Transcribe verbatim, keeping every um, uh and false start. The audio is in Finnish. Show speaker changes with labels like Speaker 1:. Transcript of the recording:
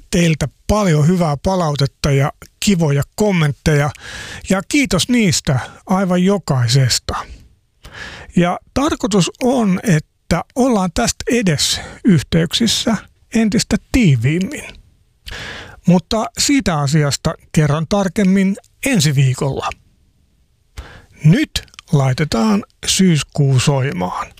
Speaker 1: teiltä paljon hyvää palautetta ja kivoja kommentteja ja kiitos niistä aivan jokaisesta. Ja tarkoitus on, että ollaan tästä edes yhteyksissä entistä tiiviimmin. Mutta siitä asiasta kerron tarkemmin ensi viikolla. Nyt laitetaan syyskuu soimaan.